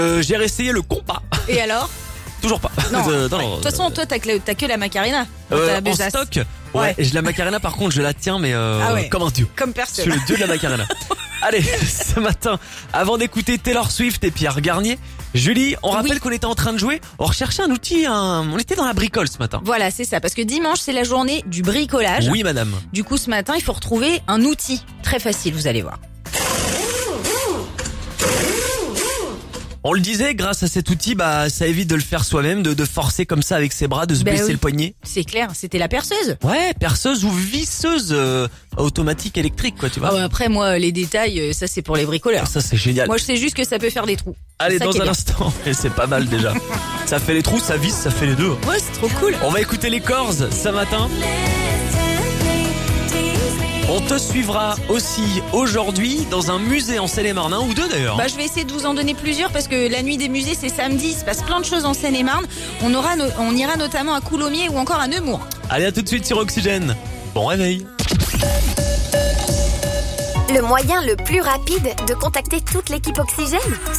J'ai réessayé le compas. Et alors? Toujours pas. Non. Non, De toute façon, toi, t'as que la Macarena. T'as la en besace. stock. Ouais. Et la Macarena, par contre, je la tiens, mais ouais. comme un dieu. Comme Je personne. suis le dieu de la Macarena. Allez, ce matin, avant d'écouter Taylor Swift et Pierre Garnier, Julie, on rappelle qu'on était en train de jouer. On recherchait un outil, on était dans la bricole ce matin. Voilà, c'est ça. Parce que dimanche, c'est la journée du bricolage. Oui, madame. Du coup, ce matin, il faut retrouver un outil. Très facile, vous allez voir. On le disait, grâce à cet outil, ça évite de le faire soi-même, de forcer comme ça avec ses bras, de se blesser oui. le poignet. C'est clair, c'était la perceuse. Ouais, perceuse ou visseuse automatique électrique, quoi, tu vois. Ah ouais, après, moi, les détails, ça, c'est pour les bricoleurs. Ça, c'est génial. Moi, je sais juste que ça peut faire des trous. Allez, C'est ça dans qui est un bien. instant, et c'est pas mal déjà. Ça fait les trous, ça visse, ça fait les deux. Ouais, c'est trop cool. On va écouter les Corrs ce matin. On te suivra aussi aujourd'hui dans un musée en Seine-et-Marne, un ou deux d'ailleurs. Je vais essayer de vous en donner plusieurs parce que la nuit des musées, c'est samedi. Il se passe plein de choses en Seine-et-Marne. On ira notamment à Coulommiers ou encore à Nemours. Allez, à tout de suite sur Oxygène. Bon réveil. Le moyen le plus rapide de contacter toute l'équipe Oxygène,